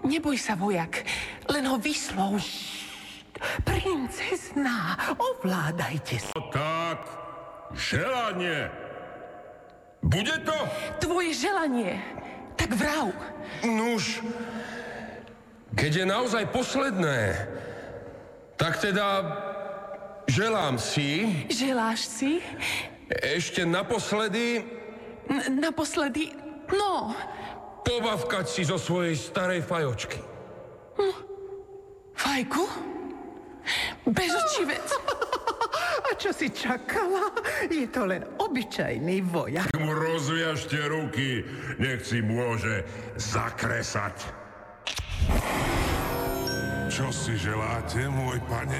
Neboj sa, vojak, len ho vyslov. Princezná, ovládajte sa. Tak, želanie. Bude to? Tvoje želanie. Tak vrav. Nuž, keď je naozaj posledné, tak teda želám si... Želáš si? Ešte naposledy... Naposledy, no... Pobavkať si zo svojej starej fajočky. Fajku? Bežočivec. A čo si čakala? Je to len obyčajný vojak. Mu rozviažte ruky, nech si môže zakresať. Čo si želáte, môj pane?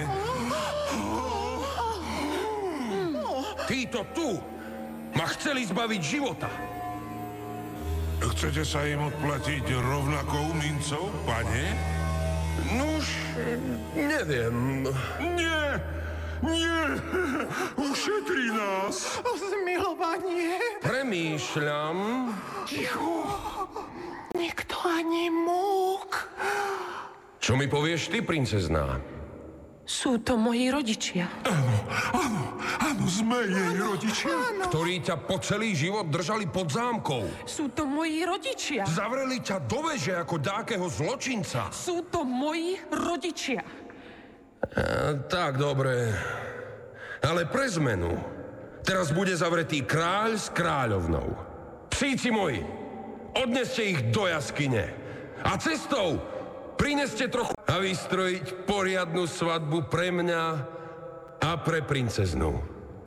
Títo tu ma chceli zbaviť života. Chcete sa im odplatiť rovnakou mincou, pane? Nuž, neviem. Nie! Nie! Ušetri nás! Zmilovanie. Premýšľam. Ticho. Nikto ani múk. Čo mi povieš ty, princezná? Sú to moji rodičia. Áno, sme jej rodičia. Ktorí ťa po celý život držali pod zámkou. Sú to moji rodičia. Zavreli ťa do veže ako dákeho zločinca. Sú to moji rodičia. Tak, dobre. Ale pre zmenu. Teraz bude zavretý kráľ s kráľovnou. Psíci moji, odneste ich do jaskyne. A cestou prineste trochu a vystrojiť poriadnu svadbu pre mňa a pre princeznú.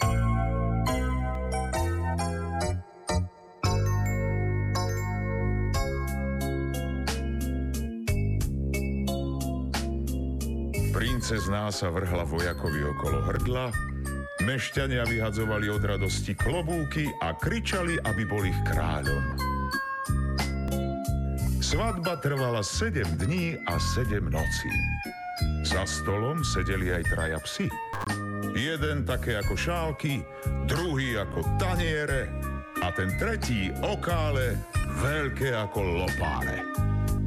Princezná sa vrhla vojakovi okolo hrdla, mešťania vyhadzovali od radosti klobúky a kričali, aby boli kráľom. Svadba trvala 7 dní a 7 nocí. Za stolom sedeli aj traja psi. Jeden také ako šálky, druhý ako taniere a ten tretí okále veľké ako lopáre.